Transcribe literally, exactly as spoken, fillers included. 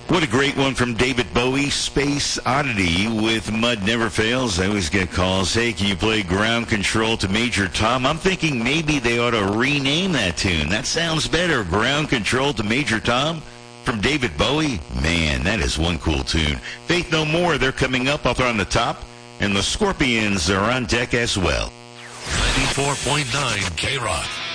What a great one from David Bowie, Space Oddity with Mud Never Fails. I always get calls, hey, can you play Ground Control to Major Tom? I'm thinking maybe they ought to rename that tune. That sounds better, Ground Control to Major Tom from David Bowie. Man, that is one cool tune. Faith No More, they're coming up up on the top, and the Scorpions are on deck as well. ninety-four point nine K-Rock.